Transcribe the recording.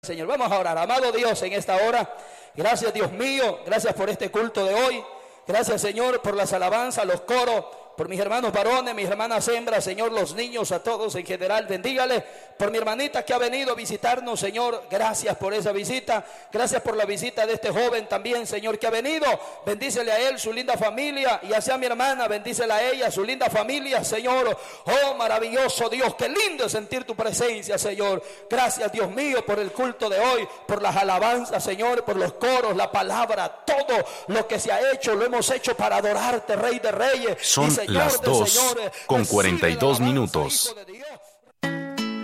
Señor, vamos a orar. Amado Dios, en esta hora, gracias Dios mío, gracias por este culto de hoy. Gracias Señor por las alabanzas, los coros, por mis hermanos varones, mis hermanas hembras, Señor, los niños, a todos en general, bendígale. Por mi hermanita que ha venido a visitarnos, Señor, gracias por esa visita. Gracias por la visita de este joven también, Señor, que ha venido. Bendícele a él, su linda familia, y hacia mi hermana, bendícele a ella, su linda familia, Señor. Oh, maravilloso Dios, qué lindo es sentir tu presencia, Señor. Gracias, Dios mío, por el culto de hoy, por las alabanzas, Señor, por los coros, la palabra, todo lo que se ha hecho, lo hemos hecho para adorarte, Rey de Reyes. Son y Señor las de 2 señores. con Recibe 42 la alabanza, minutos. Hijo de Dios.